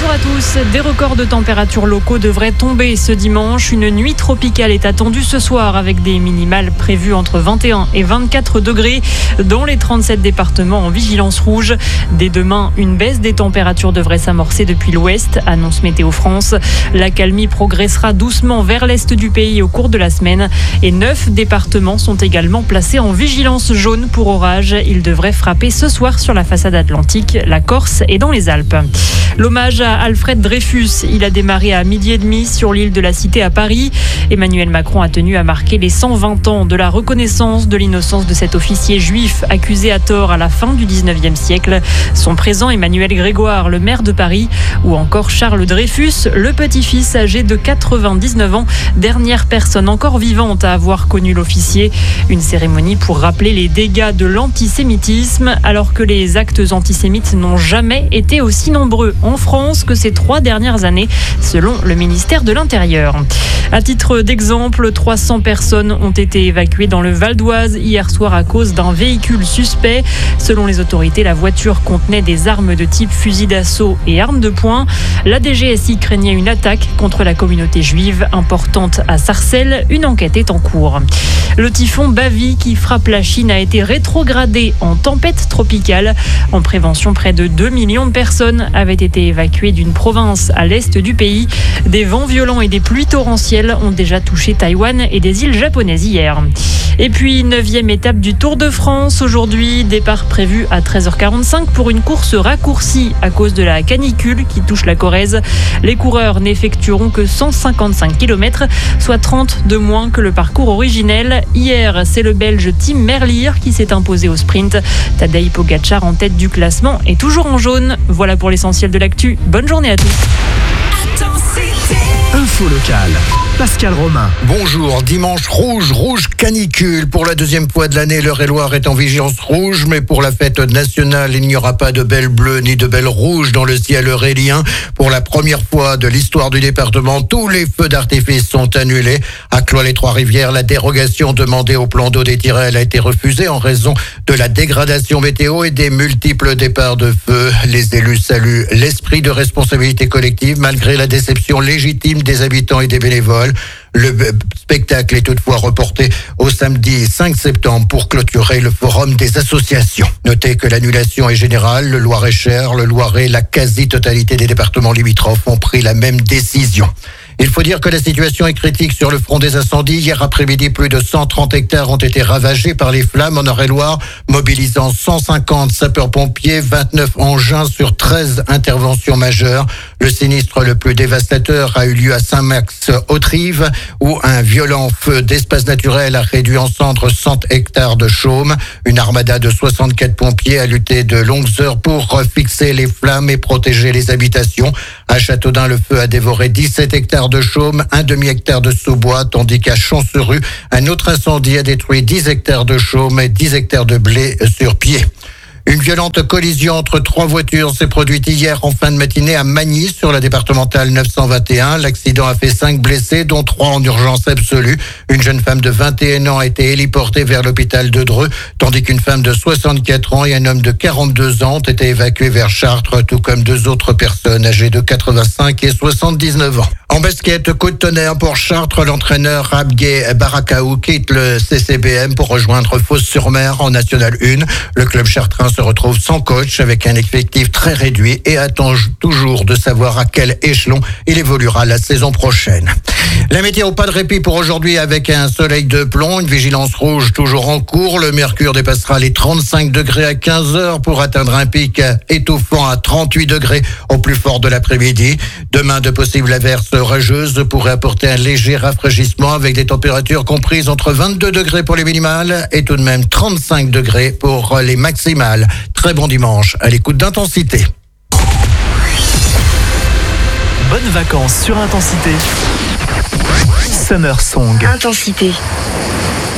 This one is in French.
Bonjour à tous. Des records de température locaux devraient tomber ce dimanche. Une nuit tropicale est attendue ce soir avec des minimales prévues entre 21 et 24 degrés dans les 37 départements en vigilance rouge. Dès demain, une baisse des températures devrait s'amorcer depuis l'ouest, annonce Météo France. L'accalmie progressera doucement vers l'est du pays au cours de la semaine et 9 départements sont également placés en vigilance jaune pour orage. Ils devraient frapper ce soir sur la façade atlantique, la Corse et dans les Alpes. L'hommage à Alfred Dreyfus, il a démarré à 12h30 sur l'île de la Cité à Paris. Emmanuel Macron a tenu à marquer les 120 ans de la reconnaissance de l'innocence de cet officier juif accusé à tort à la fin du 19e siècle. Sont présents Emmanuel Grégoire, le maire de Paris, ou encore Charles Dreyfus, le petit-fils âgé de 99 ans, dernière personne encore vivante à avoir connu l'officier. Une cérémonie pour rappeler les dégâts de l'antisémitisme, alors que les actes antisémites n'ont jamais été aussi nombreux en France que ces 3 dernières années, selon le ministère de l'Intérieur. À titre d'exemple, 300 personnes ont été évacuées dans le Val d'Oise hier soir à cause d'un véhicule suspect. Selon les autorités, la voiture contenait des armes de type fusil d'assaut et armes de poing. La DGSI craignait une attaque contre la communauté juive importante à Sarcelles. Une enquête est en cours. Le typhon Bavi qui frappe la Chine a été rétrogradé en tempête tropicale. En prévention, près de 2 millions de personnes avaient été évacuées d'une province à l'est du pays. Des vents violents et des pluies torrentielles ont déjà touché Taïwan et des îles japonaises hier. Et puis, 9e étape du Tour de France. Aujourd'hui, départ prévu à 13h45 pour une course raccourcie à cause de la canicule qui touche la Corrèze. Les coureurs n'effectueront que 155 km, soit 30 de moins que le parcours originel. Hier, c'est le Belge Tim Merlier qui s'est imposé au sprint. Tadej Pogačar en tête du classement est toujours en jaune. Voilà pour l'essentiel de l'actu. Bonne journée à tous. Info locale. Pascal Romain. Bonjour, dimanche rouge canicule. Pour la deuxième fois de l'année, l'Eure-et-Loire est en vigilance rouge, mais pour la fête nationale, il n'y aura pas de belle bleue ni de belle rouge dans le ciel eurélien. Pour la première fois de l'histoire du département, tous les feux d'artifice sont annulés. À Cloix-les-Trois-Rivières, la dérogation demandée au plan d'eau des Tyrelles a été refusée en raison de la dégradation météo et des multiples départs de feu. Les élus saluent l'esprit de responsabilité collective malgré la déception légitime des habitants et des bénévoles. Le spectacle est toutefois reporté au samedi 5 septembre pour clôturer le forum des associations. Notez que l'annulation est générale. Le Loir-et-Cher, le Loiret, la quasi-totalité des départements limitrophes ont pris la même décision. Il faut dire que la situation est critique sur le front des incendies. Hier après-midi, plus de 130 hectares ont été ravagés par les flammes en Eure-et-Loire, mobilisant 150 sapeurs-pompiers, 29 engins sur 13 interventions majeures. Le sinistre le plus dévastateur a eu lieu à Saint-Max-Autrive, où un violent feu d'espace naturel a réduit en cendres 100 hectares de chaume. Une armada de 64 pompiers a lutté de longues heures pour fixer les flammes et protéger les habitations. À Châteaudun, le feu a dévoré 17 hectares de chaume, un demi-hectare de sous-bois, tandis qu'à Champs-sur-Rue, un autre incendie a détruit 10 hectares de chaume et 10 hectares de blé sur pied. Une violente collision entre 3 voitures s'est produite hier en fin de matinée à Magny sur la départementale 921. L'accident a fait 5 blessés, dont 3 en urgence absolue. Une jeune femme de 21 ans a été héliportée vers l'hôpital de Dreux, tandis qu'une femme de 64 ans et un homme de 42 ans ont été évacués vers Chartres, tout comme 2 autres personnes âgées de 85 et 79 ans. En basket, coup de tonnerre pour Chartres, l'entraîneur Abgué Barakaou quitte le CCBM pour rejoindre Fos-sur-Mer en National 1. Le club chartrain se retrouve sans coach avec un effectif très réduit et attend toujours de savoir à quel échelon il évoluera la saison prochaine. La météo, pas de répit pour aujourd'hui avec un soleil de plomb, une vigilance rouge toujours en cours. Le mercure dépassera les 35 degrés à 15h pour atteindre un pic étouffant à 38 degrés au plus fort de l'après-midi. Demain, de possibles averses orageuses pourraient apporter un léger rafraîchissement avec des températures comprises entre 22 degrés pour les minimales et tout de même 35 degrés pour les maximales. Très bon dimanche à l'écoute d'Intensité. Bonnes vacances sur Intensité. Summer Song. Intensité.